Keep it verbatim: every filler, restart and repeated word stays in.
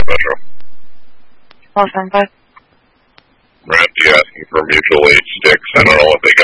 Metro. Los Angeles. Randy asking for mutual aid sticks. I don't know what they